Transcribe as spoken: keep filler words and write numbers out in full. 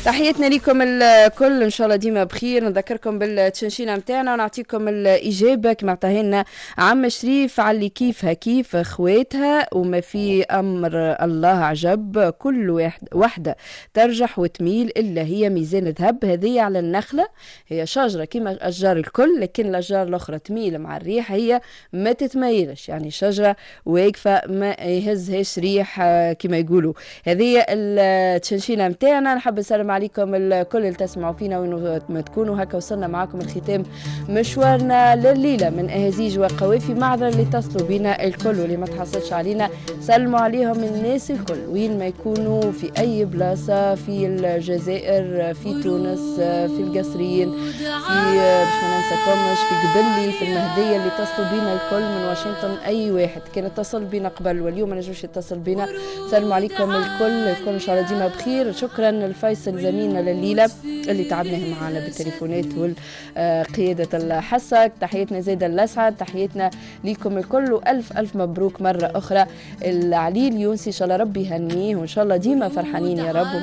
تحياتنا لكم الكل، ان شاء الله ديما بخير. نذكركم بالتشنشينه نتاعنا ونعطيكم الاجابه كما عطاهالنا عم شريف على كيفها كيف اخواتها وما في امر الله عجب، كل واحد وحده ترجح وتميل الا هي ميزان ذهب. هذه على النخله، هي شجره كما الاشجار الكل، لكن الاشجار الاخرى تميل مع الريح، هي ما تتميلش، يعني شجره واقفه ما يهزهاش ريح كما يقولوا. هذه التشنشينه نتاعنا. نحب نسلم عليكم الكل اللي تسمعوا فينا وين ما تكونوا. هكا وصلنا معكم الختام مشوارنا لليله من اهازيج وقوافي. معذره اللي اتصلوا بنا الكل واللي ما تحصلش علينا، سلموا عليهم الناس الكل وين ما يكونوا، في اي بلاصه، في الجزائر، في تونس، في القصرين، في باش ما ننساكمش في قبلي، في المهديه، اللي اتصلوا بنا الكل من واشنطن. اي واحد كان اتصل بنا قبل واليوم ما نجمش يتصل بنا، سلموا عليكم الكل الكل ان شاء الله ديما بخير. شكرا لفيصل زميلنا لليله اللي تعبناه معنا بالتليفونات والقياده الحسك. تحياتنا زيد الاسعد، تحياتنا ليكم الكل، والف الف مبروك مره اخرى العليل يونسي، ان شاء الله ربي يهنيه وان شاء الله ديما فرحانين يا رب.